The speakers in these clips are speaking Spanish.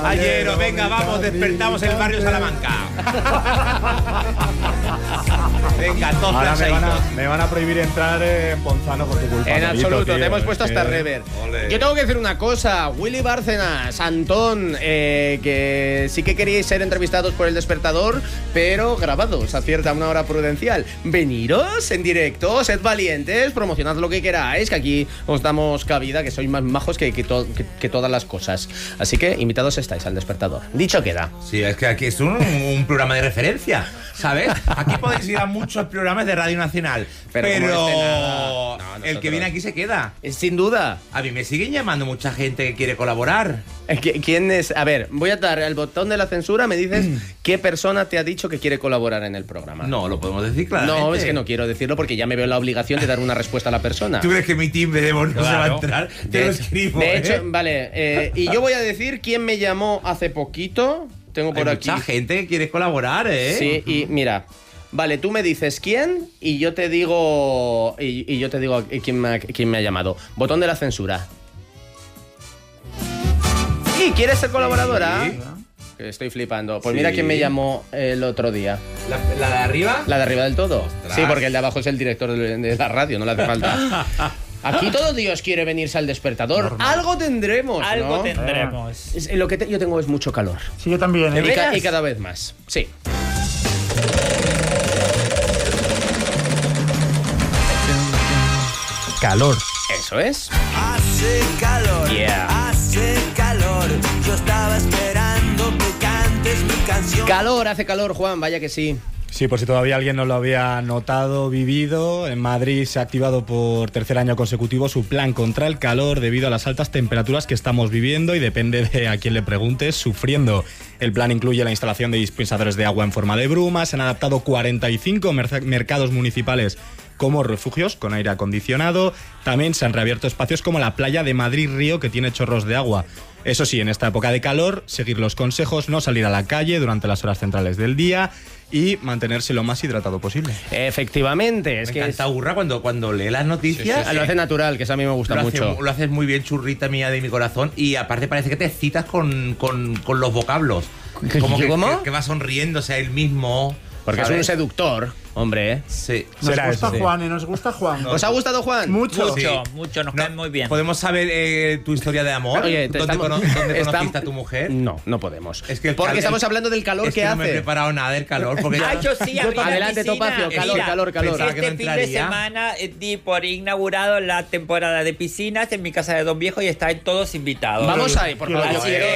Ayero, venga, vamos, despertamos el barrio Salamanca. Venga, todos ahora me van a prohibir entrar en Ponzano por tu culpa. En absoluto, tío, te hemos puesto hasta rever. Yo tengo que decir una cosa, Willy Bárcenas, Antón, que sí que queríais ser entrevistados por El Despertador, pero grabados a cierta una hora prudencial. Veniros en directo, sed valientes, promocionad lo que queráis, que aquí os damos cabida, que sois más majos que todas las cosas. Así que invitados estáis al Despertador. Dicho queda. Sí, es que aquí es un programa de referencia, ¿sabes? Aquí podéis ir a muchos programas de Radio Nacional, pero el que viene aquí se queda. Sin duda. A mí me siguen llamando mucha gente que quiere colaborar. ¿Quién es? A ver, voy a dar el botón de la censura, me dices qué persona te ha dicho que quiere colaborar en el programa. No, lo podemos decir claramente. No, es que no quiero decirlo porque ya me veo la obligación de dar una respuesta a la persona. ¿Tú crees que mi team de Demo no se va a entrar? Te lo escribo. De hecho, vale, y yo voy a decir quién me llamó hace poquito. Tengo por aquí. Mucha gente que quiere colaborar, ¿eh? Sí, y mira. Vale, tú me dices quién y yo te digo quién me ha llamado. Botón de la censura. ¿Y quieres ser colaboradora? Sí. Estoy flipando. Pues mira quién me llamó el otro día. ¿La de arriba? La de arriba del todo. Ostras. Sí, porque el de abajo es el director de la radio, no le hace falta. Aquí todo Dios quiere venirse al Despertador. Normal. Algo tendremos, ¿no? Algo tendremos. Lo que yo tengo es mucho calor. Sí, yo también. Y cada vez más. Sí. Calor. Eso es. Hace calor, hace calor. Yo estaba esperando que cantes mi canción. Calor, hace calor, Juan, vaya que sí. Sí, por si todavía alguien no lo había notado, vivido, en Madrid se ha activado por tercer año consecutivo su plan contra el calor debido a las altas temperaturas que estamos viviendo y depende de a quién le preguntes, sufriendo. El plan incluye la instalación de dispensadores de agua en forma de bruma, se han adaptado 45 mercados municipales como refugios con aire acondicionado, también se han reabierto espacios como la playa de Madrid-Río que tiene chorros de agua. Eso sí, en esta época de calor, seguir los consejos, no salir a la calle durante las horas centrales del día y mantenerse lo más hidratado posible. Efectivamente. Me encanta Urra cuando lee las noticias. Sí. Lo hace natural, que eso a mí me gusta mucho. Lo haces muy bien, churrita mía de mi corazón. Y aparte parece que te citas con los vocablos. Como que va sonriéndose a él mismo. Porque ¿sabes? es un seductor, hombre, ¿eh? Sí. Nos gusta Juan, nos gusta Juan. ¿Os ha gustado Juan? Mucho. Mucho, nos cae muy bien. ¿Podemos saber tu historia de amor? Oye, ¿Dónde conociste a tu mujer? No podemos. Es que porque estamos hablando del calor que hace. No me he preparado nada del calor. Porque yo sí, adelante, Topacio, calor. Este fin de semana di por inaugurado la temporada de piscinas en mi casa de Don Viejo y están todos invitados. Vamos ahí, por favor. Yo quiero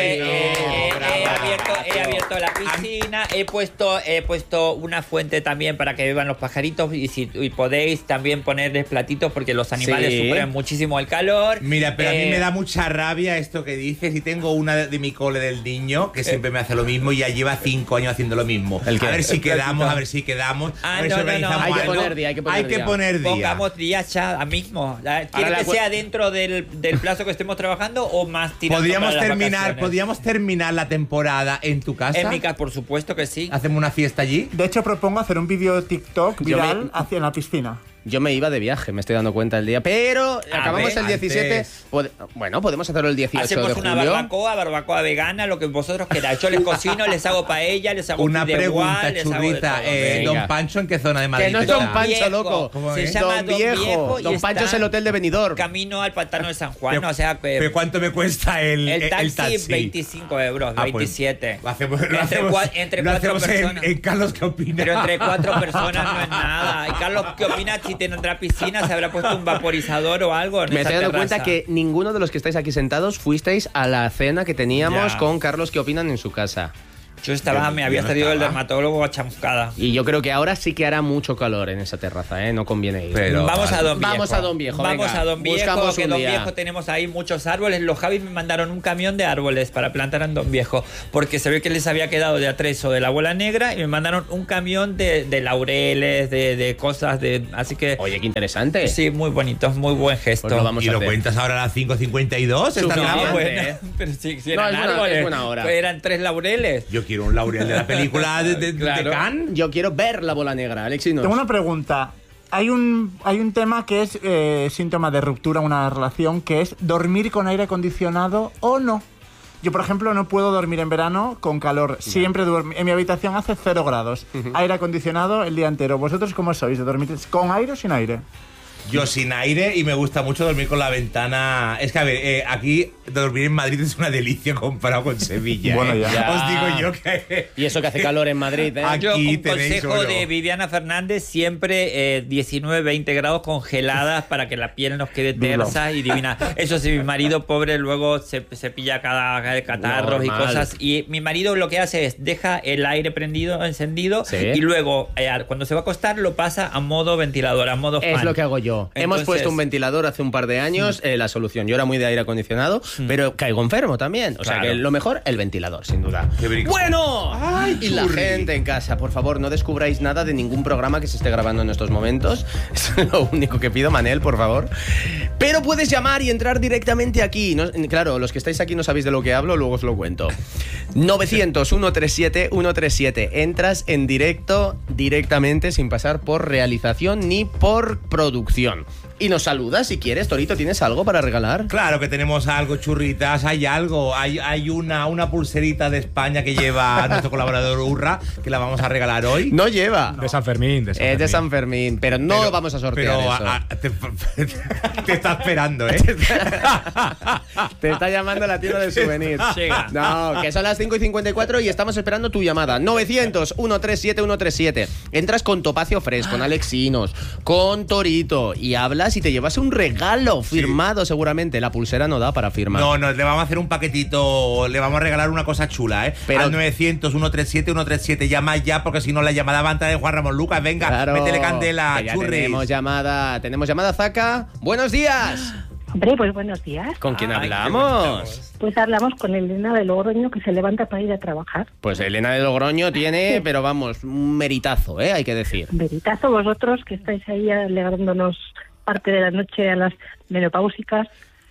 he abierto la piscina, he puesto una fuente también para que beban los pajaritos y podéis también ponerles platitos porque los animales sufren muchísimo el calor. Mira, pero a mí me da mucha rabia esto que dices y tengo una de mi cole del niño que siempre me hace lo mismo y ya lleva 5 años haciendo lo mismo. A ver si quedamos, a ver si organizamos Hay que poner día. Pongamos días ya mismo. ¿Quiere que sea dentro del plazo que estemos trabajando o más tirando ¿Podríamos terminar la temporada en tu casa? En mi casa, por supuesto que sí. ¿Hacemos una fiesta allí? De hecho, propongo hacer un vídeo TikTok viral hacia la piscina. Yo me iba de viaje, me estoy dando cuenta el día. Pero acabamos el 17. Bueno, podemos hacerlo el 18 Hacemos de julio. una barbacoa vegana, lo que vosotros queráis. Yo les cocino, les hago paella, les hago una pregunta, churrita. Don Pancho, ¿en qué zona de Madrid? Que no es Don Pancho, loco. Se llama Don Viejo. Don Pancho es el hotel de Benidorm. Camino al pantano de San Juan. ¿Pero cuánto me cuesta el taxi? 25 euros, 27. Lo hacemos entre 4 personas. En Carlos, ¿qué opina? Pero entre 4 personas no es nada. Y Carlos, ¿qué opina si tendrá piscina? ¿Se habrá puesto un vaporizador o algo? Me estoy dando cuenta que ninguno de los que estáis aquí sentados fuisteis a la cena que teníamos con Carlos, ¿qué opinan en su casa? Yo me había salido del dermatólogo a chamuscada. Y yo creo que ahora sí que hará mucho calor en esa terraza, ¿eh? No conviene ir. Pero vamos a Don Viejo. Vamos a Don Viejo, que Don Viejo tenemos ahí muchos árboles. Los Javis me mandaron un camión de árboles para plantar en Don Viejo, porque se ve que les había quedado de atrezo de la bola negra y me mandaron un camión de laureles, de cosas, así que... Oye, qué interesante. Sí, muy bonito, muy buen gesto. Pues lo cuentas ahora a las 5:52. Bueno, pero si eran árboles, es buena hora. Pues eran 3 laureles. Yo quiero un laurel de la película de Cannes. Yo quiero ver la bola negra, Alexis. Tengo una pregunta. Hay un tema que es síntoma de ruptura en una relación, que es dormir con aire acondicionado o no. Yo, por ejemplo, no puedo dormir en verano con calor. Siempre duermo. En mi habitación hace 0 grados. Aire acondicionado el día entero. ¿Vosotros cómo sois? ¿De dormir con aire o sin aire? Yo sin aire y me gusta mucho dormir con la ventana. Es que, a ver, aquí dormir en Madrid es una delicia comparado con Sevilla. Bueno, ya. Os digo yo que... Y eso que hace calor en Madrid, ¿eh? Aquí Yo, un tenéis consejo oro. de Viviana Fernández, siempre 19, 20 grados congeladas para que la piel nos quede tersa y divina. Eso sí, mi marido pobre luego se pilla cada catarros y Normal. cosas. Y mi marido lo que hace es deja el aire encendido, Sí. y luego cuando se va a acostar lo pasa a modo ventilador, a modo fan. Es lo que hago yo. Hemos Entonces- puesto un ventilador hace un par de años, la solución. Yo era muy de aire acondicionado, pero caigo enfermo también. O sea Claro. que lo mejor, el ventilador, sin duda. Qué brico. ¡Bueno! Ay, y la churri. gente en casa, por favor, no descubráis nada de ningún programa que se esté grabando en estos momentos. Eso es lo único que pido, Manel, por favor. Pero puedes llamar y entrar directamente aquí. Claro, los que estáis aquí no sabéis de lo que hablo, luego os lo cuento. 900-137-137. Entras en directo, directamente, sin pasar por realización ni por producción. Y nos saludas si quieres. Torito, ¿tienes algo para regalar? Claro que tenemos algo, churritas, hay algo. Hay una pulserita de España que lleva nuestro colaborador Urra, que la vamos a regalar hoy. No lleva. De San Fermín. Es de San Fermín, pero no vamos a sortear Pero eso. te está esperando, ¿eh? Te está llamando la tienda de souvenirs. Llega. No, que son las 5:54 y estamos esperando tu llamada. 900-137-137. Entras con Topacio Fresh, con Alexinos, con Torito y hablas y te llevas un regalo firmado seguramente. La pulsera no da para firmar. No, le vamos a hacer un paquetito, le vamos a regalar una cosa chula, ¿eh? Pero- Al 900-137-137, llama ya, porque si no la llamada va a entrar de Juan Ramón Lucas. Venga, Claro, métele candela, que ya churris. tenemos llamada, Zaca. ¡Buenos días! Hombre, pues buenos días. ¿Con quién Ay, qué hablamos? Pues hablamos con Elena de Logroño, que se levanta para ir a trabajar. Pues Elena de Logroño tiene, pero vamos, un meritazo, hay que decir. Veritazo, vosotros que estáis ahí alegrándonos parte de la noche a las menopáusicas,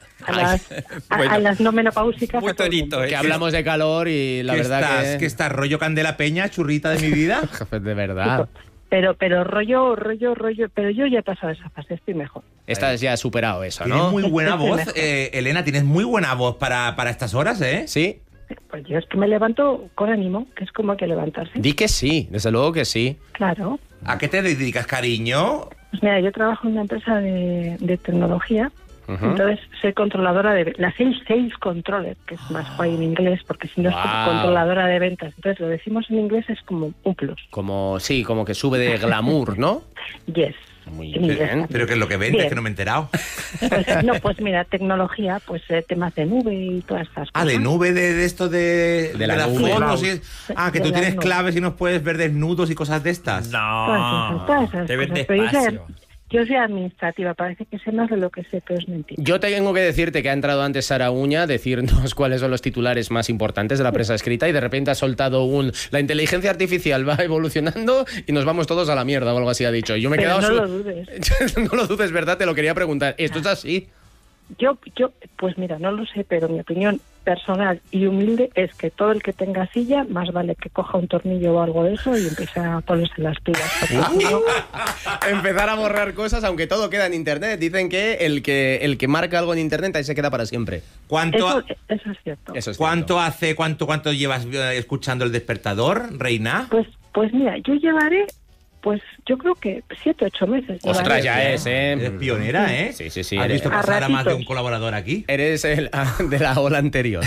a las no menopáusicas. Muy a todo el mundo. tonito, Que hablamos de calor y la ¿Qué verdad estás? ¿Qué estás? ¿Rollo Candela Peña, churrita de mi vida? Jefe, de verdad. Pero rollo, pero yo ya he pasado esa fase, estoy mejor. Estás ya superado eso, Tienes ¿no? muy buena Estoy voz, mejor. Elena, tienes muy buena voz para estas horas, ¿eh? ¿Sí? Pues yo es que me levanto con ánimo, que es como hay que levantarse. Di que sí, desde luego que sí. Claro. ¿A qué te dedicas, cariño? Pues mira, yo trabajo en una empresa de tecnología. Ujú. Entonces, soy controladora de... La sales controller, que es más guay en inglés, porque si no es Wow. controladora de ventas. Entonces, lo decimos en inglés es como un plus. Como, sí, como que sube de glamour, ¿no? Yes. Muy En inglés bien. también. ¿Pero qué es lo que vendes? Bien. Que no me he enterado. Pues mira, tecnología, pues temas de nube y todas estas cosas. Ah, de nube de esto de la las nube. fotos. Y que De tú la tienes nube. claves y nos puedes ver desnudos y cosas de estas. No, Todas esas te ven cosas. Pero despacio. yo soy administrativa, parece que sé más de lo que sé, pero es mentira. Yo tengo que decirte que ha entrado antes Sara Uña, decirnos cuáles son los titulares más importantes de la prensa escrita y de repente ha soltado la inteligencia artificial va evolucionando y nos vamos todos a la mierda o algo así ha dicho. Yo me he Pero quedado... no lo dudes. No lo dudes, ¿verdad? Te lo quería preguntar. ¿Esto es así? Yo, pues mira, no lo sé, pero mi opinión personal y humilde es que todo el que tenga silla, más vale que coja un tornillo o algo de eso y empiece a ponerse las pilas. Porque si no, Empezar a borrar cosas, aunque todo queda en internet. Dicen que el que marca algo en internet ahí se queda para siempre. ¿Cuánto, eso es cierto. Eso es ¿Cuánto cierto. hace, cuánto llevas escuchando El Despertador, Reina? Pues mira, yo llevaré, pues yo creo que 7, 8 meses. Ostras, llevaré. ya es, Eres pionera, ¿eh? Sí, sí, sí, ¿Has eres- visto A pasar a más de ratitos. un colaborador aquí? Eres el de la ola anterior.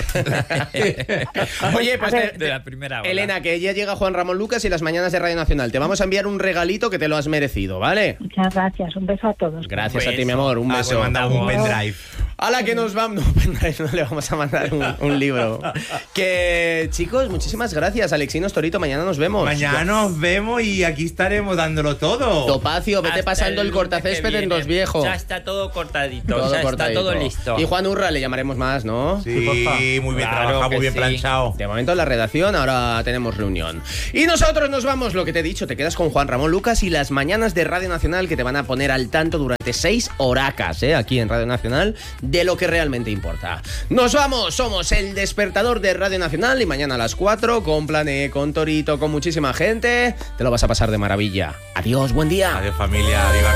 Oye, pues A ver, de la primera ola. Elena, que ya llega Juan Ramón Lucas y las mañanas de Radio Nacional. Te vamos a enviar un regalito que te lo has merecido, ¿vale? Muchas gracias, un beso a todos. Gracias a ti, beso. mi amor. Un Ah, beso. pues mandamos un pendrive. A la que nos vamos. No, pendrive, no le vamos a mandar un libro. Que, chicos, muchísimas gracias. Alexinos, Torito, mañana nos vemos. Mañana nos vemos y aquí estaremos dándolo todo. Topacio, vete Hasta pasando el lunes cortacésped que en viene. Dos Viejos. Ya está todo cortadito, Todo ya cortadito. está todo listo. Y Juan Urra le llamaremos más, ¿no? Sí, muy bien Claro trabajado, que muy bien sí. planchado. De momento en la redacción, ahora tenemos reunión. Y nosotros nos vamos, lo que te he dicho, te quedas con Juan Ramón Lucas y las mañanas de Radio Nacional que te van a poner al tanto durante 6 horacas, aquí en Radio Nacional, de lo que realmente importa. Nos vamos, somos el despertador de Radio Nacional y mañana a las 4 con Plané, con Torito, con muchísima gente, te lo vas a pasar de maravilla. Adiós, buen día. Adiós, familia. Viva